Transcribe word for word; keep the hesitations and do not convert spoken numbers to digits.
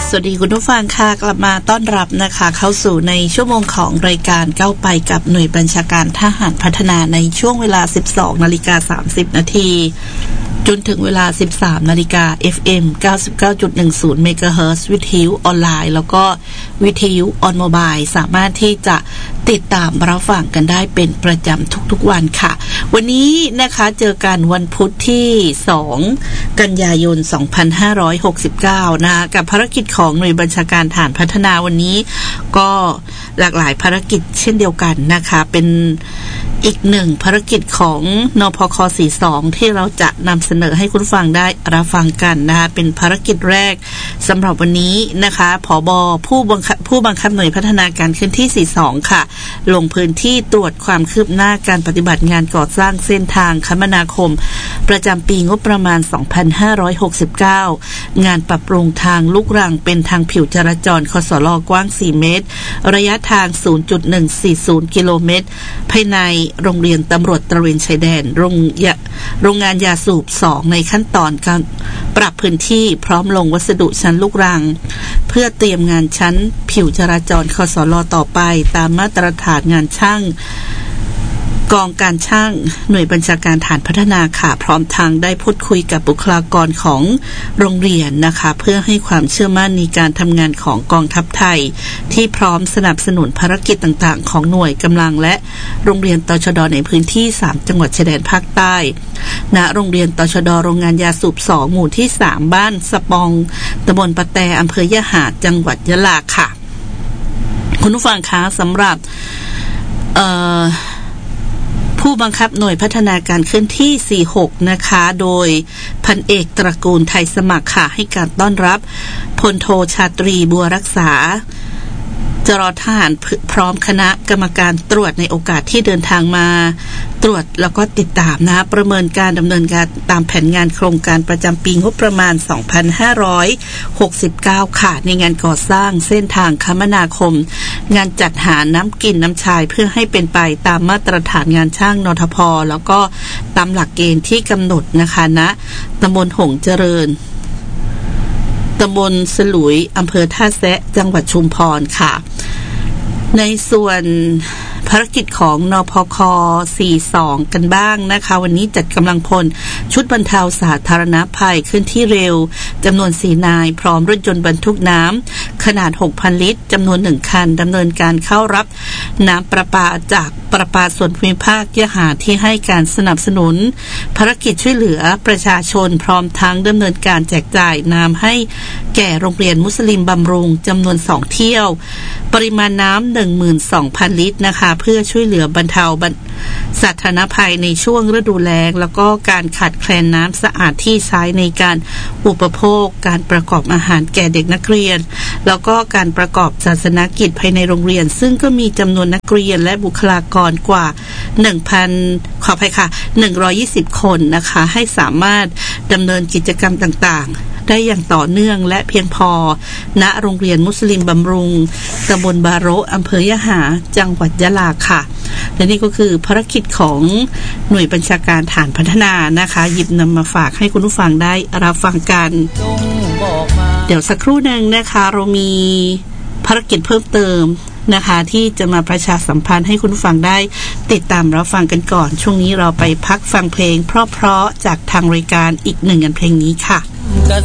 สวัสดีคุณผู้ฟังค่ะกลับมาต้อนรับนะคะเข้าสู่ในชั่วโมงของรายการก้าวไปกับหน่วยบัญชาการทหารพัฒนาในช่วงเวลา สิบสองนาฬิกาสามสิบนาทีจนถึงเวลา สิบสามนาฬิกา เอฟ เอ็ม เก้าสิบเก้าจุดหนึ่งศูนย์ เมกะเฮิรตซ์ วิทยุออนไลน์แล้วก็วิทยุออนโมบายสามารถที่จะติดตามรับฟังกันได้เป็นประจำทุกๆวันค่ะวันนี้นะคะเจอกันวันพุธที่สองกันยายนสองพันห้าร้อยหกสิบเก้านะคะกับภารกิจของหน่วยบัญชาการฐานพัฒนาวันนี้ก็หลากหลายภารกิจเช่นเดียวกันนะคะเป็นอีกหนึ่งภารกิจของนพค.สี่สิบสองที่เราจะนำเสนอให้คุณฟังได้รับฟังกันนะคะเป็นภารกิจแรกสำหรับวันนี้นะคะผบ.ผู้บังคับผู้บังคับหน่วยพัฒนาการเคลื่อนที่สี่สิบสองค่ะลงพื้นที่ตรวจความคืบหน้าการปฏิบัติงานก่อสร้างเส้นทางคมนาคมประจำปีงบประมาณสองพันห้าร้อยหกสิบเก้างานปรับปรุงทางลูกรังเป็นทางผิวจราจรคสล.กว้างสี่เมตรระยะทาง ศูนย์จุดหนึ่งสี่ศูนย์ กิโลเมตรภายในโรงเรียนตำรวจตระเวนชายแดนโรงยาโรงงานยาสูบสองในขั้นตอนการปรับพื้นที่พร้อมลงวัสดุชั้นลูกรังเพื่อเตรียมงานชั้นผิวจราจรคสล.ต่อไปตามมาตรฐานงานช่างกองการช่างหน่วยบัญชาการฐานพัฒนาค่ะพร้อมทางได้พูดคุยกับบุคลากรของโรงเรียนนะคะเพื่อให้ความเชื่อมั่นในการทำงานของกองทัพไทยที่พร้อมสนับสนุนภารกิจต่างๆของหน่วยกำลังและโรงเรียนตชด.ในพื้นที่สามจังหวัดชายแดนภาคใต้ณโรงเรียนตชด.โรงงานยาสูบสองหมู่ที่สามบ้านสปองตำบลปะแตอำเภอยะหาดจังหวัดยะลาค่ะคุณผู้ฟังคะสำหรับเอ่อผู้บังคับหน่วยพัฒนาการเคลื่อนที่สี่สิบหกนะคะโดยพันเอกตระกูลไทยสมัครค่ะให้การต้อนรับพลโทชาตรีบัวรักษาจรทหารพร้อมคณะกรรมการตรวจในโอกาสที่เดินทางมาตรวจแล้วก็ติดตามนะประเมินการดำเนินการตามแผนงานโครงการประจำปีงบประมาณสองพันห้าร้อยหกสิบเก้าค่ะในงานก่อสร้างเส้นทางคมนาคมงานจัดหาน้ำกินน้ำชายเพื่อให้เป็นไปตามมาตรฐานงานช่างนทพ.แล้วก็ตามหลักเกณฑ์ที่กำหนดนะคะณตำบลหงส์เจริญตำบลสลุยอำเภอท่าแซะจังหวัดชุมพรค่ะในส่วนภารกิจของนพค.สี่สิบสองกันบ้างนะคะวันนี้จัดกำลังพลชุดบรรเทาสาธารณภัยเคลื่อนที่เร็วจำนวนสี่นายพร้อมรถยนต์บรรทุกน้ำขนาด หกพัน ลิตรจำนวนหนึ่งคันดำเนินการเข้ารับน้ำประปาจากประปาส่วนภูมิภาคยะหาที่ให้การสนับสนุนภารกิจช่วยเหลือประชาชนพร้อมทั้งดำเนินการแจกจ่ายน้ำให้แก่โรงเรียนมุสลิมบำรุงจำนวนสองเที่ยวปริมาณน้ำ หนึ่งหมื่นสองพัน ลิตรนะคะเพื่อช่วยเหลือบรรเทาสาธารณภัยในช่วงฤดูแล้งแล้วก็การขาดแคลนน้ำสะอาดที่ใช้ในการอุปโภคการประกอบอาหารแก่เด็กนักเรียนแล้วก็การประกอบศาสนกิจภายในโรงเรียนซึ่งก็มีจำนวนนักเรียนและบุคลากรกว่า หนึ่งพัน ขออภัยค่ะหนึ่งร้อยยี่สิบคนนะคะให้สามารถดำเนินกิจกรรมต่างๆได้อย่างต่อเนื่องและเพียงพอณโรงเรียนมุสลิมบำรุงตำบลบาโรอำเภอยะหาจังหวัดยะลาค่ะและนี่ก็คือภารกิจของหน่วยบัญชาการฐานพัฒนานะคะหยิบนำมาฝากให้คุณผู้ฟังได้รับฟังกันเดี๋ยวสักครู่นึงนะคะเรามีภารกิจเพิ่มเติมนะคะที่จะมาประชาสัมพันธ์ให้คุณผู้ฟังได้ติดตามรับฟังกันก่อนช่วงนี้เราไปพักฟังเพลงเพราะๆจากทางรายการอีกหนึ่งงานเพลงนี้ค่ะ